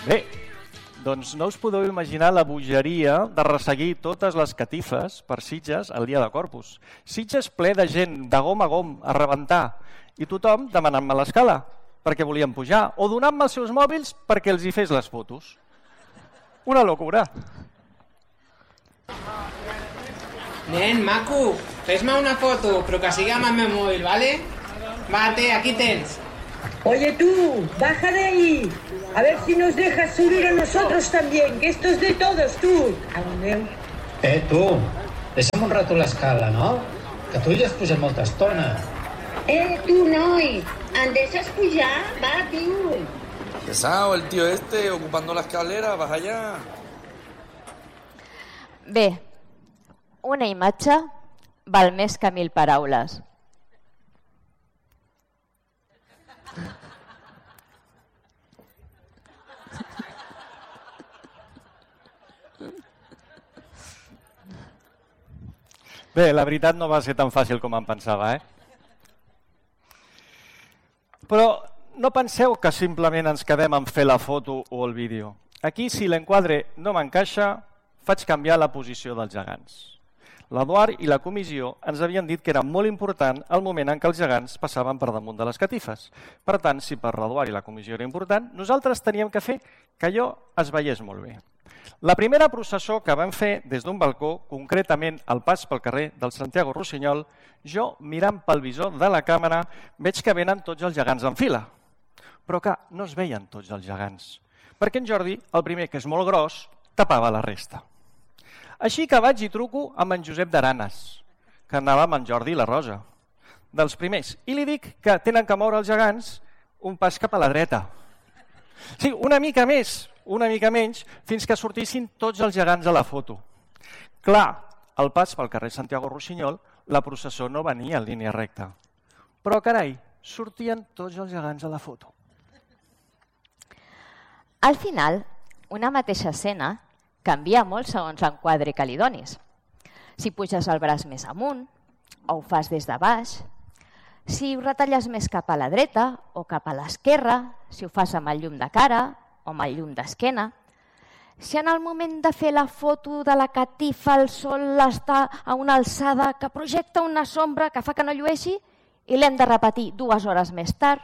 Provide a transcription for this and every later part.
Bé, doncs no us podeu imaginar la bogeria de resseguir totes les catifes per Sitges el dia de Corpus. Sitges ple de gent, de gom a gom, a rebentar, i tothom demanant-me l'escala perquè volien pujar, o donant-me els seus mòbils perquè els hi fes les fotos. Una locura. Nen, maco, fes-me una foto, però que sigui amb el meu mòbil, ¿vale? Vate, aquí tens. Oye tú, baja de ahí. A ver si nos dejas subir a nosotros también, que esto es de todos, tú. Tu, deixa'm un rato l'escala, no? Que tu ja has pujat molta estona. Tu, noi, ¿em deixes pujar? Va, tio. Pesado el tío este, ocupando la escalera, vas allá. Bé, una imatge val més que 1000 paraules. Bé, la veritat no va ser tan fàcil com em pensava, Però no penseu que simplement ens quedem en fer la foto o el vídeo. Aquí, si l'enquadre no m'encaixa, faig canviar la posició dels gegants. L'Eduard i la comissió ens havien dit que era molt important el moment en què els gegants passaven per damunt de les catifes. Per tant, si per l'Eduard i la comissió era important, nosaltres teníem que fer que allò es veiés molt bé. La primera processó que vam fer des d'un balcó, concretament al pas pel carrer del Santiago Rossinyol, jo, mirant pel visor de la càmera, veig que venen tots els gegants en fila. Però que no es veien tots els gegants, perquè en Jordi, el primer, que és molt gros, tapava la resta. Així que vaig i truco amb en Josep d'Aranes, que anava amb en Jordi i la Rosa, dels primers, i li dic que tenen que moure els gegants un pas cap a la dreta. Sí, una mica més, una mica menys, fins que sortissin tots els gegants a la foto. Clar, al pas pel carrer Santiago Rossinyol, la processó no venia en línia recta. Però, carai, sortien tots els gegants a la foto. Al final, una mateixa escena canvia molt segons l'enquadre que li donis. Si puges el braç més amunt, o ho fas des de baix, si ho retalles més cap a la dreta o cap a l'esquerra, si ho fas amb el llum de cara o amb el llum d'esquena, si en el moment de fer la foto de la catifa el sol està a una alçada que projecta una sombra que fa que no llueixi i l'hem de repetir 2 hores més tard.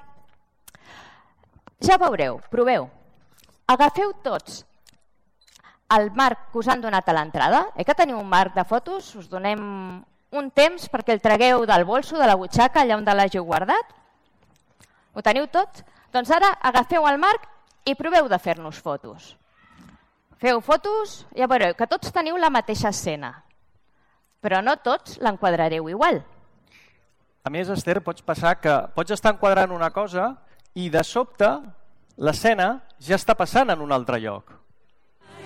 Ja veureu, proveu. Agafeu tots el marc que us han donat a l'entrada, que teniu un marc de fotos, us donem un temps perquè el tragueu del bolso, de la butxaca, allà on l'hàgiu guardat. Ho teniu tot? Doncs ara agafeu el marc i proveu de fer-nos fotos. Feu fotos, ja veureu que tots teniu la mateixa escena, però no tots l'enquadrareu igual. A més, Esther, pots passar que pots estar enquadrant una cosa i de sobte l'escena ja està passant en un altre lloc.